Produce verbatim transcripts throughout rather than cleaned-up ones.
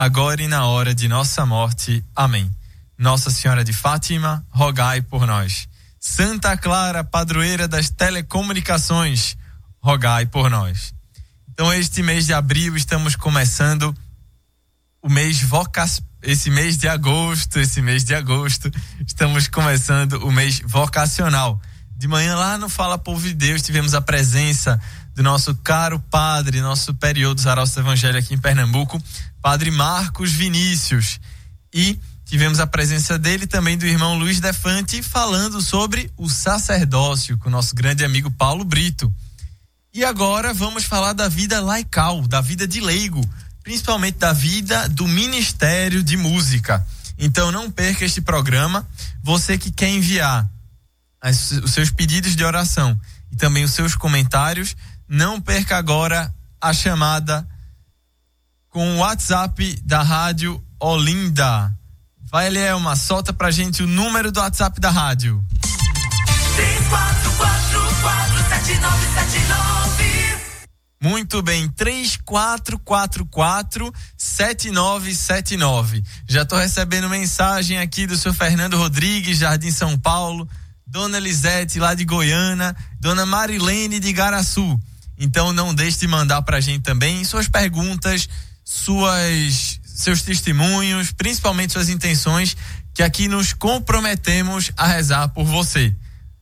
agora e na hora de nossa morte. Amém. Nossa Senhora de Fátima, rogai por nós. Santa Clara, padroeira das telecomunicações, rogai por nós. Então, este mês de abril estamos começando o mês voca... esse mês de agosto, esse mês de agosto, estamos começando o mês vocacional. De manhã lá no Fala Povo de Deus tivemos a presença do nosso caro padre, nosso superior dos Arautos do Evangelho aqui em Pernambuco, Padre Marcos Vinícius. E tivemos a presença dele também do irmão Luiz Defante falando sobre o sacerdócio com o nosso grande amigo Paulo Brito. E agora vamos falar da vida laical, da vida de leigo, principalmente da vida do Ministério de Música. Então não perca este programa. Você que quer enviar as, os seus pedidos de oração e também os seus comentários, não perca agora a chamada com o WhatsApp da Rádio Olinda. Vai, Elielma, solta pra gente o número do WhatsApp da rádio. três quatro quatro quatro sete nove sete nove. Muito bem, três quatro quatro quatro sete nove sete nove. Já tô recebendo mensagem aqui do seu Fernando Rodrigues, Jardim São Paulo, Dona Elisete lá de Goiânia, Dona Marilene de Igaraçu. Então não deixe de mandar pra gente também suas perguntas, suas, seus testemunhos, principalmente suas intenções, que aqui nos comprometemos a rezar por você.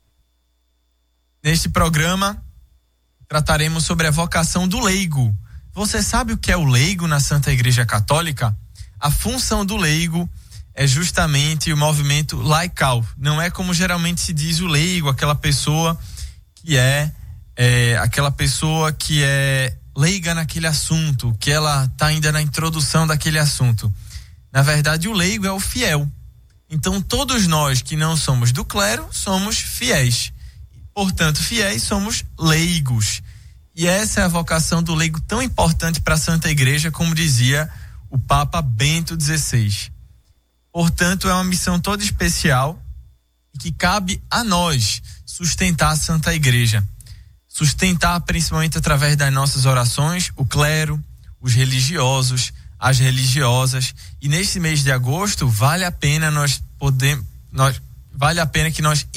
Neste programa trataremos sobre a vocação do leigo. Você sabe o que é o leigo na Santa Igreja Católica? A função do leigo é justamente o movimento laical. Não é como geralmente se diz o leigo, aquela pessoa que é, é aquela pessoa que é leiga naquele assunto, que ela está ainda na introdução daquele assunto. Na verdade, o leigo é o fiel. Então, todos nós que não somos do clero somos fiéis. Portanto, fiéis somos leigos. E essa é a vocação do leigo tão importante para a Santa Igreja, como dizia o Papa Bento dezesseis. Portanto, é uma missão toda especial que cabe a nós sustentar a Santa Igreja. Sustentar principalmente através das nossas orações, o clero, os religiosos, as religiosas. E neste mês de agosto, vale a pena nós poder, nós, vale a pena que nós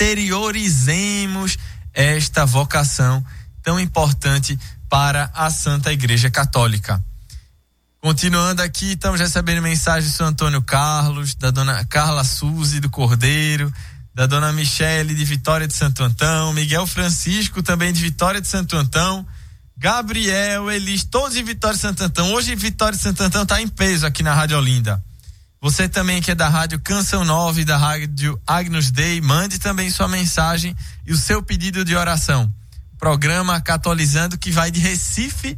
interiorizemos esta vocação tão importante para a Santa Igreja Católica. Continuando aqui, estamos recebendo mensagens do seu Antônio Carlos, da dona Carla Suzy do Cordeiro, da dona Michele de Vitória de Santo Antão, Miguel Francisco também de Vitória de Santo Antão, Gabriel, Elis, todos de Vitória de Santo Antão. Hoje Vitória de Santo Antão está em peso aqui na Rádio Olinda. Você também que é da Rádio Canção Nova e da Rádio Agnus Dei, mande também sua mensagem e o seu pedido de oração. Programa Catolizando que vai de Recife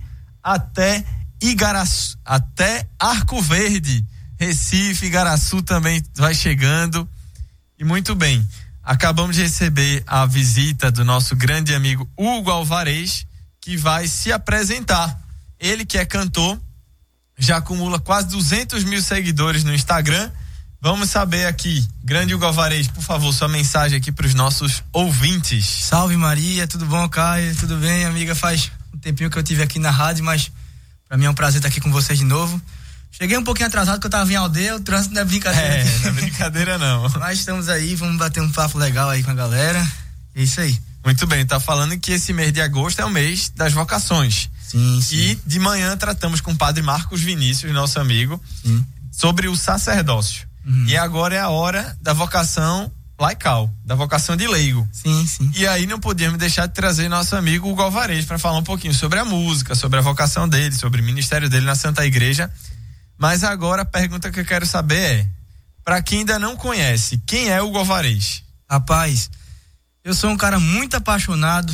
até Igaraçu, até Arco Verde. Recife, Igaraçu também vai chegando. E muito bem, acabamos de receber a visita do nosso grande amigo Hugo Alvarez, que vai se apresentar. Ele que é cantor, já acumula quase duzentos mil seguidores no Instagram. Vamos saber aqui, grande Hugo Alvarez, por favor, sua mensagem aqui para os nossos ouvintes. Salve Maria, tudo bom, Caio? Tudo bem, amiga? Faz um tempinho que eu estive aqui na rádio, mas para mim é um prazer estar aqui com vocês de novo. Cheguei um pouquinho atrasado porque eu tava em aldeia, o trânsito não é brincadeira. É, aqui. não é brincadeira não. Mas estamos aí, vamos bater um papo legal aí com a galera. É isso aí. Muito bem, tá falando que esse mês de agosto é o mês das vocações. Sim, sim. E de manhã tratamos com o padre Marcos Vinícius, nosso amigo, sim, sobre o sacerdócio. Uhum. E agora é a hora da vocação laical, da vocação de leigo. Sim, sim. E aí não podíamos deixar de trazer nosso amigo Hugo Alvarez para falar um pouquinho sobre a música, sobre a vocação dele, sobre o ministério dele na Santa Igreja. Mas agora a pergunta que eu quero saber é, para quem ainda não conhece, quem é Hugo Alvarez? Rapaz, eu sou um cara muito apaixonado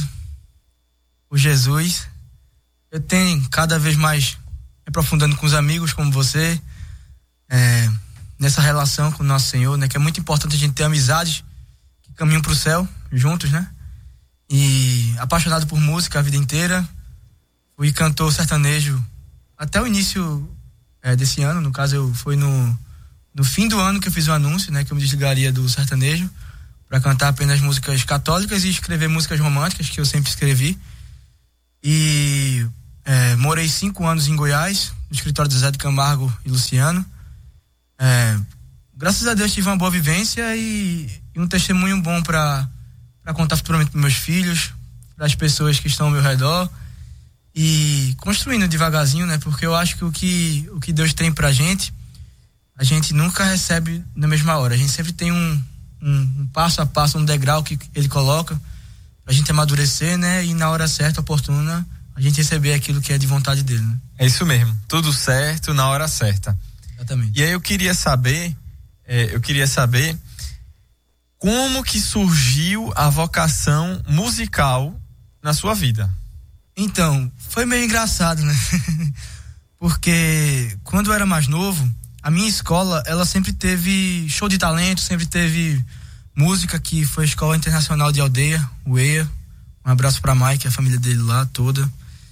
por Jesus. Eu tenho cada vez mais me aprofundando com os amigos como você, é, nessa relação com o nosso Senhor, né? Que é muito importante a gente ter amizades que caminham pro céu juntos, né? E apaixonado por música a vida inteira. Fui cantor sertanejo até o início é, desse ano. No caso, eu foi no, no fim do ano que eu fiz o anúncio, né? Que eu me desligaria do sertanejo para cantar apenas músicas católicas e escrever músicas românticas, que eu sempre escrevi. E é, morei cinco anos em Goiás, no escritório do Zé de Camargo e Luciano. É, graças a Deus tive uma boa vivência e, e um testemunho bom para para contar futuramente para meus filhos, para as pessoas que estão ao meu redor, e construindo devagarzinho, né? Porque eu acho que o que, o que Deus tem pra gente, a gente nunca recebe na mesma hora. A gente sempre tem um, um, um passo a passo, um degrau que Ele coloca pra gente amadurecer, né? E na hora certa, oportuna, a gente receber aquilo que é de vontade dele, né? É isso mesmo, tudo certo na hora certa. Exatamente. E aí eu queria saber, é, eu queria saber como que surgiu a vocação musical na sua vida? Então, foi meio engraçado, né? Porque quando eu era mais novo, a minha escola, ela sempre teve show de talento, sempre teve música, que foi a Escola Internacional de Aldeia, o E I A. Um abraço pra Mike, a família dele lá toda.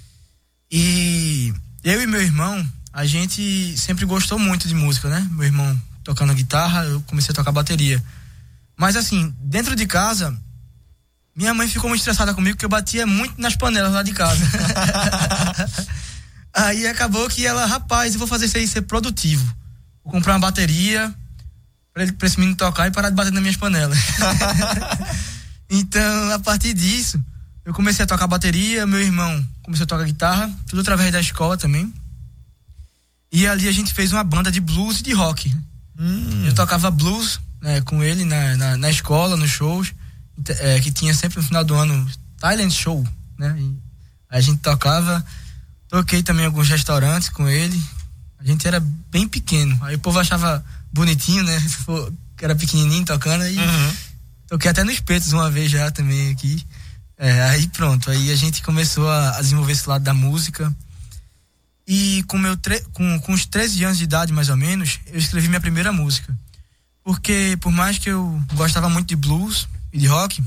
E eu e meu irmão, a gente sempre gostou muito de música, né? Meu irmão tocando guitarra, eu comecei a tocar bateria. Mas assim, dentro de casa, minha mãe ficou muito estressada comigo porque eu batia muito nas panelas lá de casa. Aí acabou que ela, rapaz, eu vou fazer isso aí ser produtivo. Vou comprar uma bateria pra, ele, pra esse menino tocar e parar de bater nas minhas panelas. Então, a partir disso, eu comecei a tocar bateria, meu irmão começou a tocar guitarra, tudo através da escola também. E ali a gente fez uma banda de blues e de rock. Hum. Eu tocava blues, né, com ele na, na, na escola, nos shows, é, que tinha sempre no final do ano Talent Show, né? E a gente tocava, toquei também em alguns restaurantes com ele. A gente era bem pequeno, aí o povo achava bonitinho, né? Que era pequenininho tocando, e uhum. Toquei até nos Petos uma vez já também aqui. É, aí pronto, aí a gente começou a, a desenvolver esse lado da música. E com, meu tre- com, com os treze anos de idade, mais ou menos, eu escrevi minha primeira música. Porque, por mais que eu gostava muito de blues e de rock,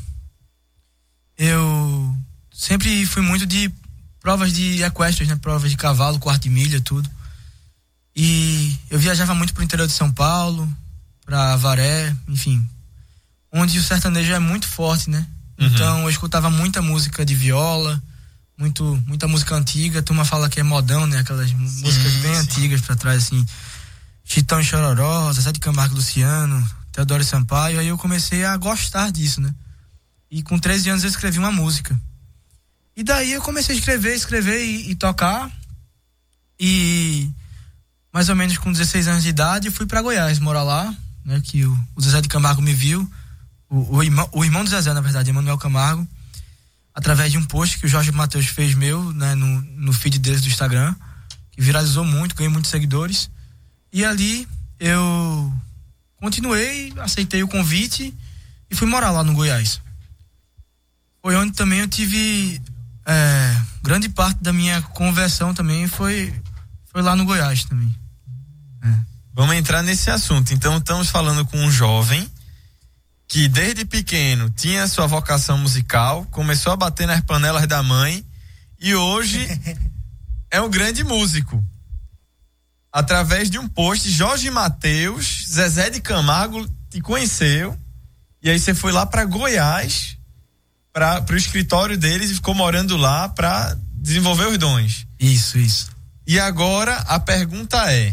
eu sempre fui muito de provas de equestres, né? Provas de cavalo, quarto de milha, tudo. E eu viajava muito pro interior de São Paulo, pra Avaré, enfim, onde o sertanejo é muito forte, né? Uhum. Então eu escutava muita música de viola, muito, muita música antiga. A turma fala que é modão, né? Aquelas sim, músicas bem sim. antigas pra trás, assim. Chitão e Chororó, Zé de Camargo e Luciano, Teodoro Sampaio. Aí eu comecei a gostar disso, né? E com treze anos eu escrevi uma música. E daí eu comecei a escrever, escrever e, e tocar. E mais ou menos com dezesseis anos de idade eu fui pra Goiás morar lá, né? Que o, o Zezé de Camargo me viu. O, o, irmão, o irmão do Zezé, na verdade, Emanuel Camargo, através de um post que o Jorge Matheus fez meu, né, no, no feed deles do Instagram, que viralizou muito, ganhei muitos seguidores. E ali eu continuei, aceitei o convite e fui morar lá no Goiás. Foi onde também eu tive é, grande parte da minha conversão também foi, foi lá no Goiás também. É. Vamos entrar nesse assunto. Então estamos falando com um jovem que desde pequeno tinha sua vocação musical, começou a bater nas panelas da mãe e hoje é um grande músico. Através de um post, Jorge Matheus, Zezé de Camargo te conheceu e aí você foi lá para Goiás, para o escritório deles e ficou morando lá para desenvolver os dons. Isso, isso. E agora a pergunta é: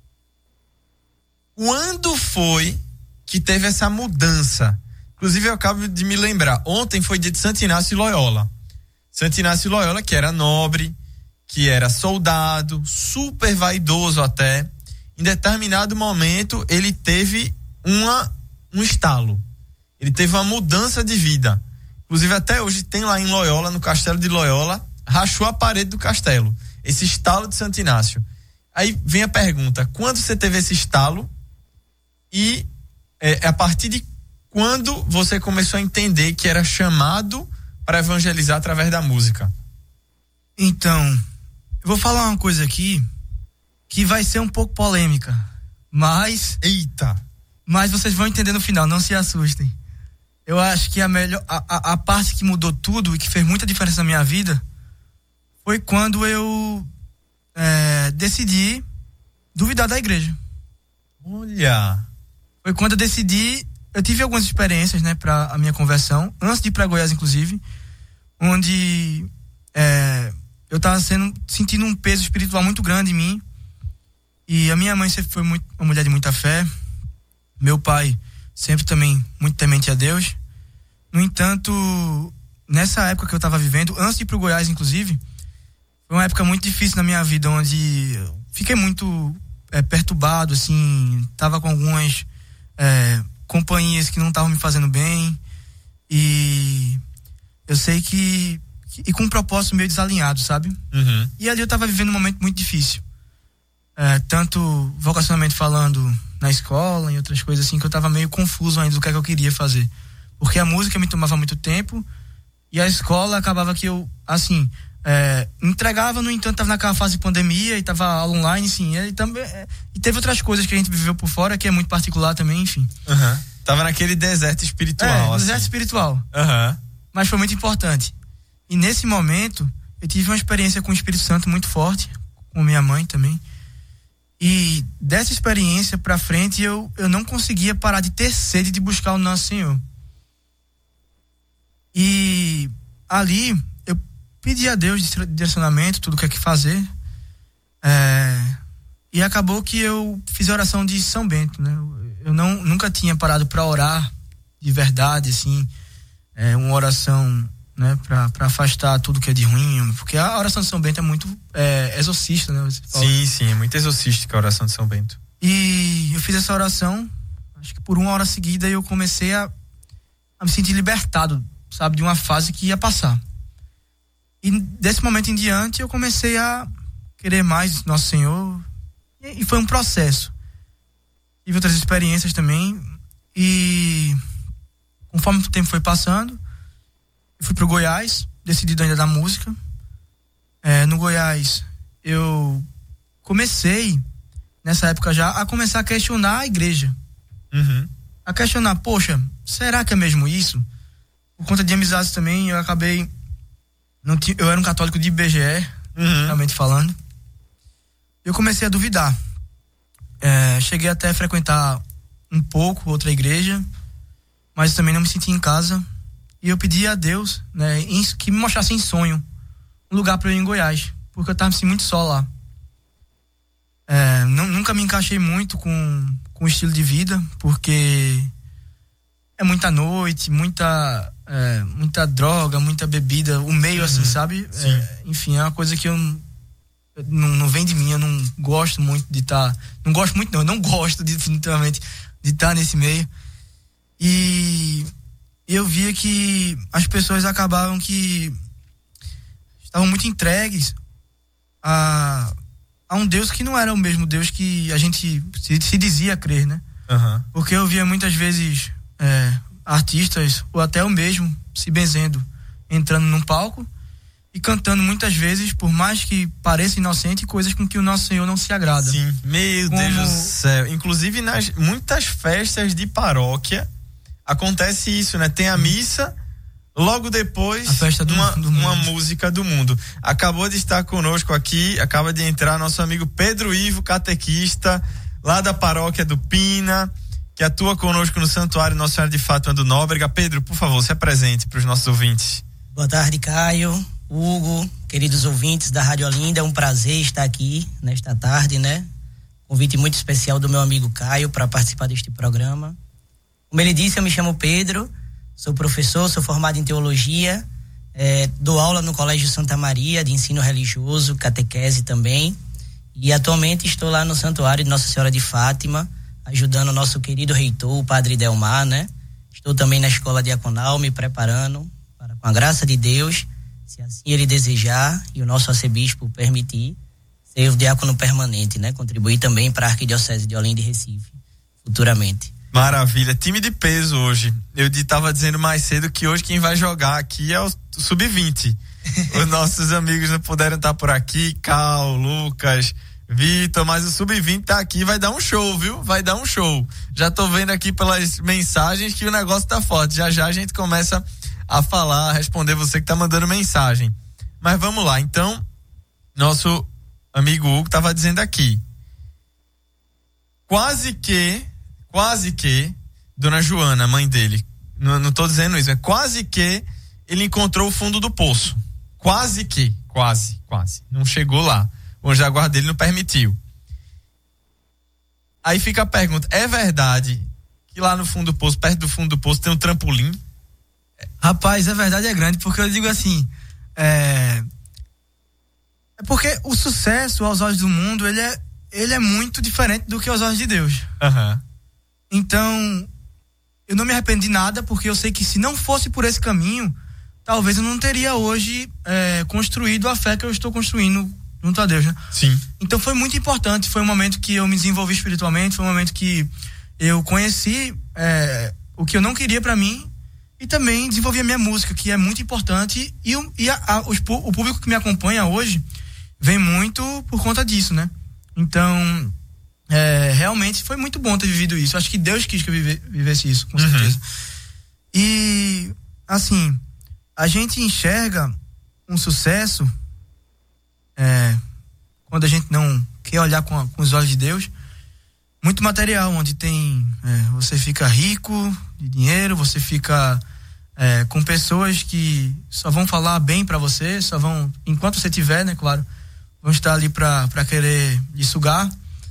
quando foi que teve essa mudança? Inclusive eu acabo de me lembrar, ontem foi dia de Santo Inácio Loyola. Santo Inácio Loyola, que era nobre, que era soldado, super vaidoso até. Em determinado momento ele teve uma, um estalo. Ele teve uma mudança de vida. Inclusive até hoje tem lá em Loyola, no castelo de Loyola, rachou a parede do castelo. Esse estalo de Santo Inácio. Aí vem a pergunta: quando você teve esse estalo e é, a partir de quando você começou a entender que era chamado para evangelizar através da música? Então, eu vou falar uma coisa aqui que vai ser um pouco polêmica, mas eita, mas vocês vão entender no final, não se assustem. Eu acho que a melhor a, a, a parte que mudou tudo e que fez muita diferença na minha vida foi quando eu é, decidi duvidar da igreja. Olha, foi quando eu decidi, eu tive algumas experiências, né, para a minha conversão, antes de ir para Goiás, inclusive, onde é, eu tava sendo, sentindo um peso espiritual muito grande em mim, E a minha mãe sempre foi muito, uma mulher de muita fé. Meu pai sempre também muito temente a Deus. No entanto, nessa época que eu estava vivendo, antes de ir pro Goiás, inclusive, foi uma época muito difícil na minha vida, onde eu fiquei muito é, perturbado, assim, tava com algumas é, companhias que não estavam me fazendo bem, e eu sei que, que e com um propósito meio desalinhado, sabe? Uhum. E ali eu tava vivendo um momento muito difícil, é, tanto vocacionalmente falando na escola, em outras coisas assim, que eu tava meio confuso ainda do que é que eu queria fazer, porque a música me tomava muito tempo e a escola acabava que eu, assim, é, entregava, no entanto, tava naquela fase de pandemia e tava aula online, sim, e, também, é, e teve outras coisas que a gente viveu por fora, que é muito particular também, enfim. Uhum. Tava naquele deserto espiritual. É, assim. deserto espiritual. Uhum. Mas foi muito importante. E nesse momento, eu tive uma experiência com o Espírito Santo muito forte, com minha mãe também. E dessa experiência pra frente, eu, eu não conseguia parar de ter sede de buscar o nosso Senhor. E ali eu pedi a Deus direcionamento, tudo o que é que fazer. É, e acabou que eu fiz a oração de São Bento, né? Eu não, nunca tinha parado para orar de verdade, assim, é, uma oração, né, para afastar tudo que é de ruim, porque a oração de São Bento é muito é, exorcista, né? Sim, sim, é muito exorcística a oração de São Bento. E eu fiz essa oração, acho que por uma hora seguida eu comecei a, a me sentir libertado, sabe, de uma fase que ia passar. E desse momento em diante eu comecei a querer mais Nosso Senhor, e, e foi um processo. Tive outras experiências também, e conforme o tempo foi passando, eu fui pro Goiás, decidido ainda da música. É, no Goiás eu comecei nessa época já a começar a questionar a igreja. Uhum. A questionar, poxa, será que é mesmo isso? Por conta de amizades também, eu acabei. Não tinha, eu era um católico de I B G E, uhum. realmente falando. Eu comecei a duvidar. É, cheguei até a frequentar um pouco outra igreja, mas também não me sentia em casa. E eu pedi a Deus, né, em, que me mostrasse em sonho um lugar para eu ir em Goiás, porque eu estava assim, muito só lá. É, não, nunca me encaixei muito com, com o estilo de vida, porque é muita noite, muita, é, muita droga, muita bebida, o meio, uhum. assim, sabe? É, enfim, é uma coisa que eu não, não vem de mim, eu não gosto muito de estar, tá, não gosto muito não, eu não gosto de, definitivamente de estar tá nesse meio. E eu via que as pessoas acabavam que estavam muito entregues a, a um Deus que não era o mesmo Deus que a gente se, se dizia crer, né? Uhum. Porque eu via muitas vezes é, artistas, ou até eu mesmo, se benzendo, entrando num palco e cantando muitas vezes, por mais que pareça inocente, coisas com que o nosso Senhor não se agrada. Sim, meu Como... Deus do céu. Inclusive nas muitas festas de paróquia acontece isso, né? Tem a missa, logo depois a festa do, uma, do uma música do mundo. Acabou de estar conosco aqui, acaba de entrar nosso amigo Pedro Ivo, catequista, lá da paróquia do Pina, que atua conosco no Santuário Nossa Senhora de Fátima do Nóbrega. Pedro, por favor, se apresente para os nossos ouvintes. Boa tarde, Caio, Hugo, queridos ouvintes da Rádio Olinda, é um prazer estar aqui nesta tarde, né? Convite muito especial do meu amigo Caio para participar deste programa. Como ele disse, eu me chamo Pedro, sou professor, sou formado em teologia, é, dou aula no Colégio Santa Maria de ensino religioso, catequese também, e atualmente estou lá no Santuário de Nossa Senhora de Fátima, ajudando o nosso querido reitor, o Padre Delmar, né? Estou também na escola diaconal, me preparando para, com a graça de Deus, se assim ele desejar e o nosso arcebispo permitir, ser o diácono permanente, né? Contribuir também para a Arquidiocese de Olinda e Recife, futuramente. Maravilha, time de peso hoje. Eu estava dizendo mais cedo que hoje quem vai jogar aqui é o sub vinte. Os nossos amigos não puderam estar por aqui, Cal, Lucas, Vitor, mas o sub vinte tá aqui, vai dar um show, viu? Vai dar um show. Já tô vendo aqui pelas mensagens que o negócio tá forte. Já já a gente começa a falar, a responder você que tá mandando mensagem. Mas vamos lá, então, nosso amigo Hugo tava dizendo aqui. Quase que Quase que, dona Joana, mãe dele, não, não tô dizendo isso, é quase que ele encontrou o fundo do poço. Quase que, quase, quase. Não chegou lá. O anjo da guarda dele não permitiu. Aí fica a pergunta, é verdade que lá no fundo do poço, perto do fundo do poço, tem um trampolim? Rapaz, é verdade, é grande, porque eu digo assim, é, é porque o sucesso aos olhos do mundo, ele é, ele é muito diferente do que aos olhos de Deus. Uhum. Então, eu não me arrependo de nada, porque eu sei que se não fosse por esse caminho, talvez eu não teria hoje é, construído a fé que eu estou construindo junto a Deus, né? Sim. Então foi muito importante, foi um momento que eu me desenvolvi espiritualmente, foi um momento que eu conheci é, o que eu não queria pra mim e também desenvolvi a minha música, que é muito importante, e, e a, a, os, o público que me acompanha hoje vem muito por conta disso, né? Então, é, realmente foi muito bom ter vivido isso. Acho que Deus quis que eu vive, vivesse isso, com certeza. Uhum. E, assim, a gente enxerga um sucesso é, quando a gente não quer olhar com, a, com os olhos de Deus, muito material, onde tem é, você fica rico de dinheiro, você fica é, com pessoas que só vão falar bem pra você, só vão, enquanto você tiver, né, claro, vão estar ali pra, pra querer lhe sugar,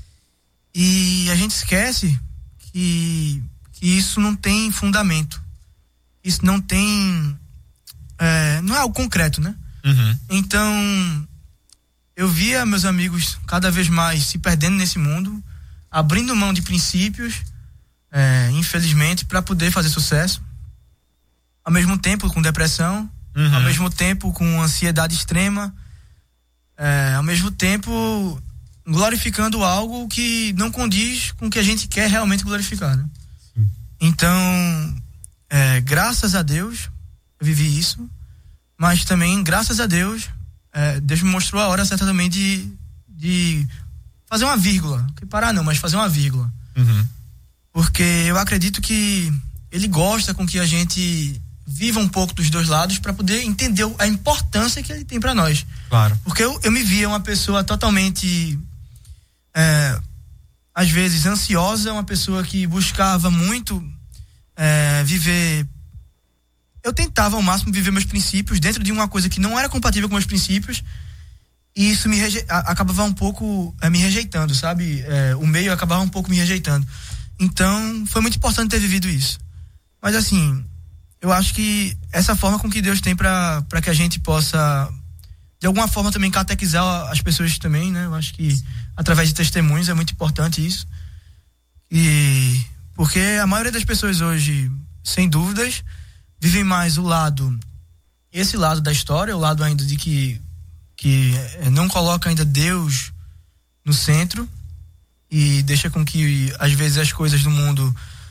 e a gente esquece que, que isso não tem fundamento, isso não tem é, não é algo concreto, né? Uhum. Então eu via meus amigos cada vez mais se perdendo nesse mundo, abrindo mão de princípios, é, infelizmente, para poder fazer sucesso. Ao mesmo tempo com depressão, uhum. ao mesmo tempo com ansiedade extrema, é, ao mesmo tempo glorificando algo que não condiz com o que a gente quer realmente glorificar, né? Sim. Então, é, graças a Deus, eu vivi isso, mas também, graças a Deus, é, Deus me mostrou a hora certa também de, de fazer uma vírgula, que parar não, mas fazer uma vírgula. Uhum. Porque eu acredito que Ele gosta com que a gente viva um pouco dos dois lados para poder entender a importância que Ele tem para nós. Claro. Porque eu, eu me via uma pessoa totalmente, é, às vezes, ansiosa, uma pessoa que buscava muito é, viver. Eu tentava ao máximo viver meus princípios dentro de uma coisa que não era compatível com meus princípios. E isso me reje... acabava um pouco é, me rejeitando, sabe? É, o meio acabava um pouco me rejeitando. Então, foi muito importante ter vivido isso. Mas, assim, eu acho que essa forma com que Deus tem pra, pra que a gente possa, de alguma forma, também catequizar as pessoas também, né? Eu acho que através de testemunhos é muito importante isso. E porque a maioria das pessoas hoje, sem dúvidas, vivem mais o lado, esse lado da história, o lado ainda de que que não coloca ainda Deus no centro e deixa com que às vezes as coisas do mundo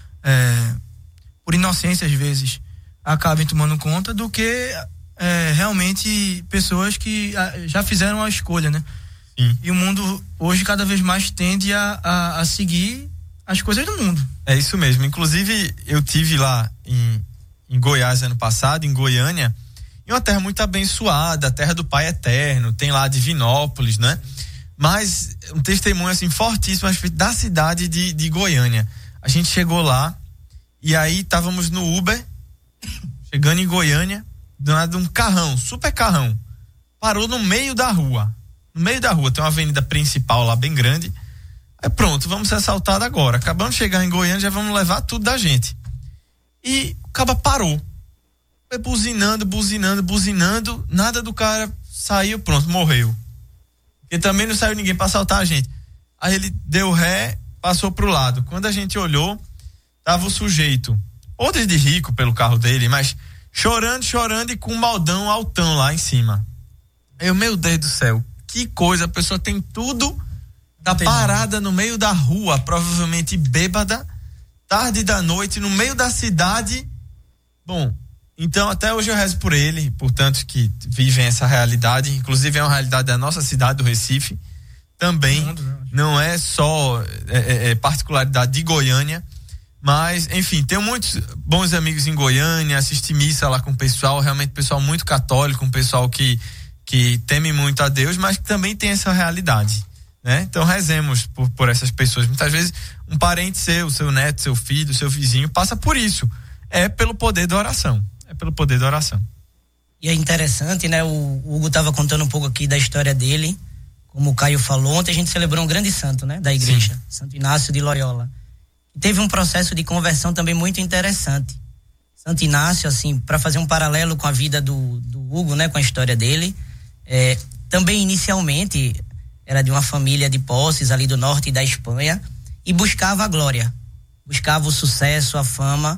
é, por inocência às vezes acabem tomando conta, do que é, realmente pessoas que já fizeram a escolha, né? Sim. E o mundo hoje cada vez mais tende a, a, a seguir as coisas do mundo. É isso mesmo, inclusive eu tive lá em, em Goiás ano passado, em Goiânia, em uma terra muito abençoada, a terra do Pai Eterno, tem lá Divinópolis, né? Mas um testemunho assim fortíssimo a respeito da cidade de, de Goiânia. A gente chegou lá e aí estávamos no Uber, chegando em Goiânia, do nada um carrão, super carrão, parou no meio da rua. No meio da rua, tem uma avenida principal lá bem grande. Aí pronto, vamos ser assaltados agora. Acabamos de chegar em Goiânia, já vamos levar tudo da gente. E o cara parou. Foi buzinando, buzinando, buzinando, nada do cara saiu, pronto, morreu. Porque também não saiu ninguém pra assaltar a gente. Aí ele deu ré, passou pro lado. Quando a gente olhou, tava o sujeito, podre de rico pelo carro dele, mas chorando, chorando e com um baldão altão lá em cima. Eu, meu Deus do céu, que coisa, a pessoa tem tudo, tá parada no meio da rua, provavelmente bêbada, tarde da noite, no meio da cidade. Bom, então até hoje eu rezo por ele, por tantos que vivem essa realidade, inclusive é uma realidade da nossa cidade, do Recife, também, mundo, né? Não é só é, é, particularidade de Goiânia, mas enfim, tenho muitos bons amigos em Goiânia, assisti missa lá com o pessoal, realmente pessoal muito católico, um pessoal que, que teme muito a Deus, mas que também tem essa realidade, né? Então rezemos por, por essas pessoas. Muitas vezes um parente seu, seu neto, seu filho, seu vizinho passa por isso, é pelo poder da oração. É pelo poder da oração. E é interessante, né? O Hugo estava contando um pouco aqui da história dele, como o Caio falou, ontem a gente celebrou um grande santo, né, da igreja, Sim. Santo Inácio de Loyola. E teve um processo de conversão também muito interessante. Santo Inácio, assim, para fazer um paralelo com a vida do, do Hugo, né, com a história dele, é, também inicialmente era de uma família de posses ali do norte da Espanha e buscava a glória, buscava o sucesso, a fama,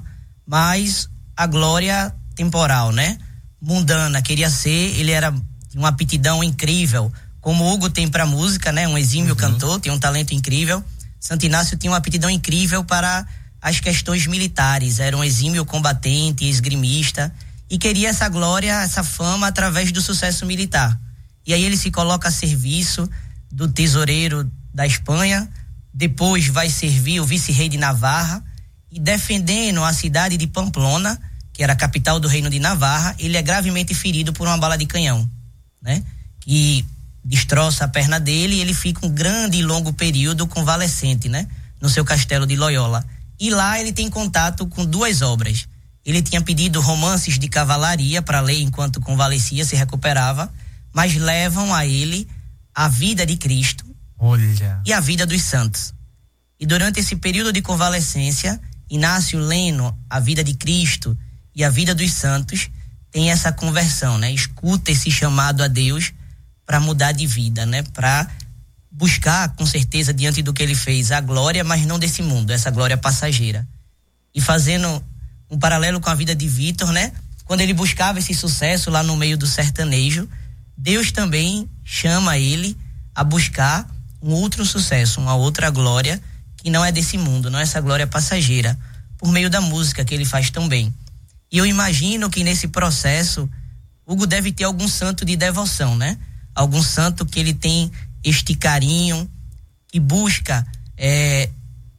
mas a glória temporal, né, mundana, queria ser, ele era de uma aptidão incrível, como o Hugo tem para música, né, um exímio uhum. cantor, tem um talento incrível. Santo Inácio tinha uma aptidão incrível para as questões militares, era um exímio combatente, esgrimista, e queria essa glória, essa fama através do sucesso militar. E aí ele se coloca a serviço do tesoureiro da Espanha, depois vai servir o vice-rei de Navarra, e defendendo a cidade de Pamplona, que era a capital do reino de Navarra, ele é gravemente ferido por uma bala de canhão, né? Que destroça a perna dele e ele fica um grande e longo período convalescente, né? No seu castelo de Loyola. E lá ele tem contato com duas obras. Ele tinha pedido romances de cavalaria para ler enquanto convalescia, se recuperava, mas levam a ele a vida de Cristo. Olha. E a vida dos santos. E durante esse período de convalescência, Inácio lendo a vida de Cristo e a vida dos santos, tem essa conversão, né? Escuta esse chamado a Deus para mudar de vida, né? Para buscar, com certeza, diante do que ele fez, a glória, mas não desse mundo, essa glória passageira. E fazendo um paralelo com a vida de Vitor, né? Quando ele buscava esse sucesso lá no meio do sertanejo, Deus também chama ele a buscar um outro sucesso, uma outra glória que não é desse mundo, não é essa glória passageira, por meio da música que ele faz tão bem. E eu imagino que nesse processo, Hugo deve ter algum santo de devoção, né? Algum santo que ele tem este carinho, que busca é,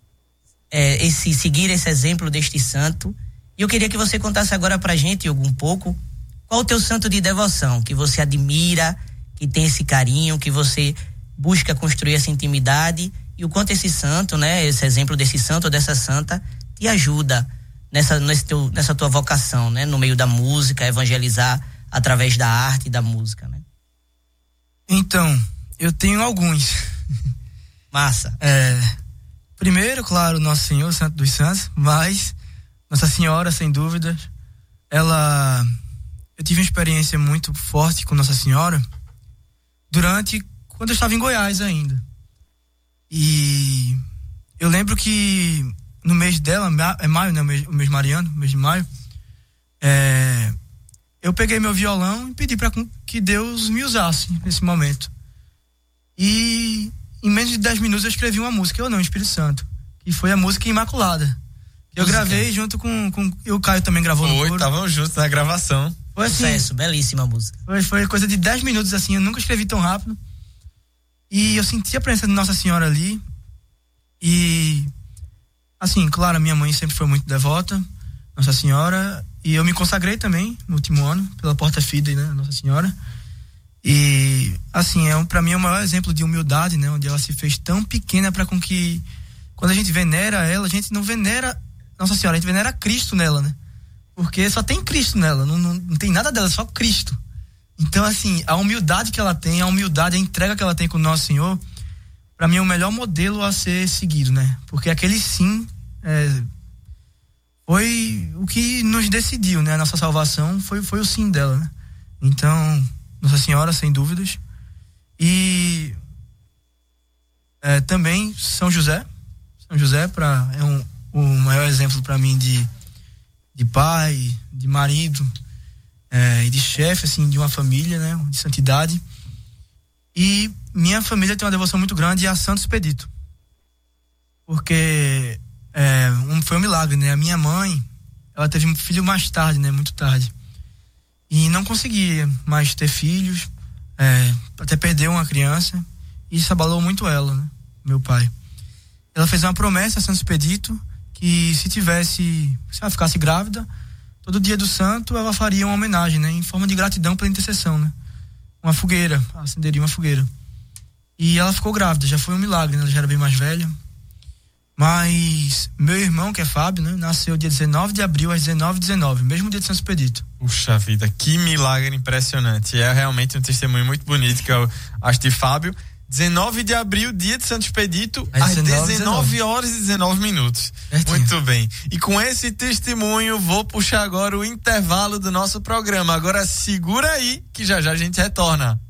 é, esse, seguir esse exemplo deste santo. E eu queria que você contasse agora pra gente, Hugo, um pouco, qual o teu santo de devoção, que você admira, que tem esse carinho, que você busca construir essa intimidade, e o quanto esse santo, né, esse exemplo desse santo ou dessa santa, te ajuda nessa, nesse teu, nessa tua vocação, né, no meio da música, evangelizar através da arte e da música, né? Então, eu tenho alguns. Massa. É, primeiro, claro, Nosso Senhor, Santo dos Santos, mas Nossa Senhora, sem dúvidas, ela... Eu tive uma experiência muito forte com Nossa Senhora durante... quando eu estava em Goiás ainda. E eu lembro que no mês dela, é maio, né? O mês, o mês mariano, o mês de maio, é, eu peguei meu violão e pedi para que Deus me usasse nesse momento. E em menos de dez minutos eu escrevi uma música, eu não, Espírito Santo, que foi a música Imaculada. Que eu música. gravei junto com, com. E o Caio também gravou. Foi, estavam juntos na gravação. Foi assim, sucesso, belíssima música. Foi, foi coisa de dez minutos assim, eu nunca escrevi tão rápido. E eu senti a presença de Nossa Senhora ali. E assim, claro, a minha mãe sempre foi muito devota, Nossa Senhora, e eu me consagrei também no último ano pela Porta Fidei, né, Nossa Senhora. E assim, é um, para mim é o maior exemplo de humildade, né, onde ela se fez tão pequena para com que quando a gente venera ela, a gente não venera Nossa Senhora, a gente venera Cristo nela, né? Porque só tem Cristo nela, não, não, não tem nada dela, só Cristo. Então, assim, a humildade que ela tem, a humildade, a entrega que ela tem com o Nosso Senhor, para mim é o melhor modelo a ser seguido, né? Porque aquele sim é, foi o que nos decidiu, né? A nossa salvação foi, foi o sim dela, né? Então, Nossa Senhora, sem dúvidas. E é, também São José. São José pra, é um, o maior exemplo para mim de, de pai, de marido, É, e de chefe, assim, de uma família, né, de santidade. E minha família tem uma devoção muito grande a Santo Expedito, porque é, um, foi um milagre, né? A minha mãe, ela teve um filho mais tarde, né, muito tarde, e não conseguia mais ter filhos, é, até perdeu uma criança, e isso abalou muito ela, né, meu pai. Ela fez uma promessa a Santo Expedito que se tivesse, se ela ficasse grávida, todo dia do santo ela faria uma homenagem, né? Em forma de gratidão pela intercessão, né? Uma fogueira, acenderia uma fogueira. E ela ficou grávida, já foi um milagre, né? Ela já era bem mais velha. Mas meu irmão, que é Fábio, né? Nasceu dia dezenove de abril às dezenove e dezenove, mesmo dia de Santo Expedito. Puxa vida, que milagre impressionante. É realmente um testemunho muito bonito que eu acho de Fábio. dezenove de abril, dia de Santo Expedito, às dezenove horas e dezenove minutos. Certinho. Muito bem. E com esse testemunho, vou puxar agora o intervalo do nosso programa. Agora segura aí, que já já a gente retorna.